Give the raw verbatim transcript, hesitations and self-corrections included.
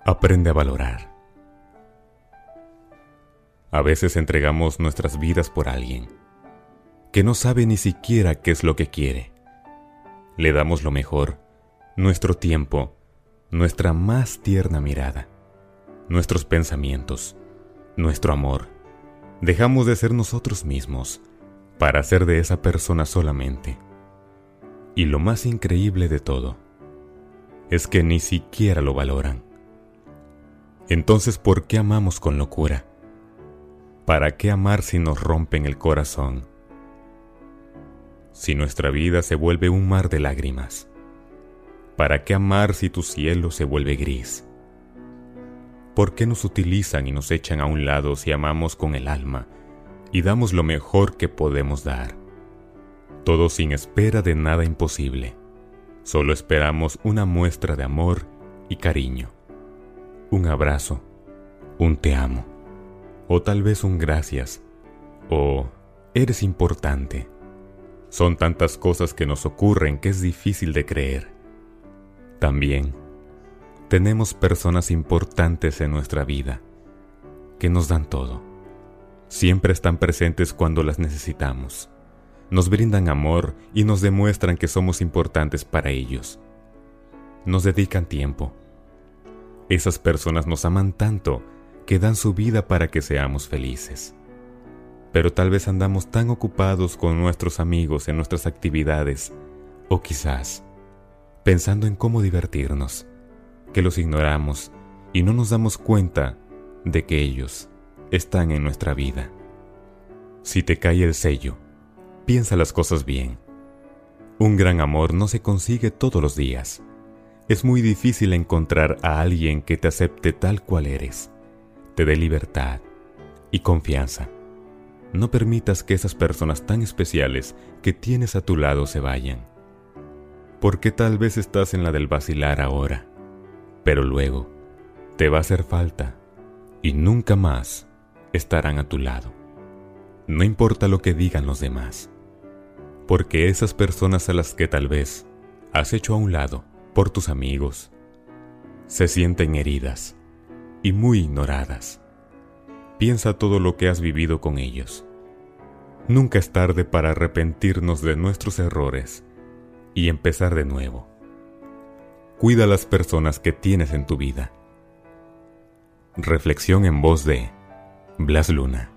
Aprende a valorar. A veces entregamos nuestras vidas por alguien que no sabe ni siquiera qué es lo que quiere. Le damos lo mejor, nuestro tiempo, nuestra más tierna mirada, nuestros pensamientos, nuestro amor. Dejamos de ser nosotros mismos para ser de esa persona solamente. Y lo más increíble de todo es que ni siquiera lo valoran. Entonces, ¿por qué amamos con locura? ¿Para qué amar si nos rompen el corazón? Si nuestra vida se vuelve un mar de lágrimas, ¿para qué amar si tu cielo se vuelve gris? ¿Por qué nos utilizan y nos echan a un lado si amamos con el alma y damos lo mejor que podemos dar? Todo sin espera de nada imposible. Solo esperamos una muestra de amor y cariño. Un abrazo, un te amo, o tal vez un gracias, o eres importante. Son tantas cosas que nos ocurren que es difícil de creer. También tenemos personas importantes en nuestra vida, que nos dan todo. Siempre están presentes cuando las necesitamos. Nos brindan amor y nos demuestran que somos importantes para ellos. Nos dedican tiempo. Esas personas nos aman tanto que dan su vida para que seamos felices. Pero tal vez andamos tan ocupados con nuestros amigos en nuestras actividades, o quizás pensando en cómo divertirnos, que los ignoramos y no nos damos cuenta de que ellos están en nuestra vida. Si te cae el sello, piensa las cosas bien. Un gran amor no se consigue todos los días. Es muy difícil encontrar a alguien que te acepte tal cual eres, te dé libertad y confianza. No permitas que esas personas tan especiales que tienes a tu lado se vayan. Porque tal vez estás en la del vacilar ahora, pero luego te va a hacer falta y nunca más estarán a tu lado. No importa lo que digan los demás, porque esas personas a las que tal vez has hecho a un lado por tus amigos, se sienten heridas y muy ignoradas. Piensa todo lo que has vivido con ellos. Nunca es tarde para arrepentirnos de nuestros errores y empezar de nuevo. Cuida a las personas que tienes en tu vida. Reflexión en voz de Blas Luna.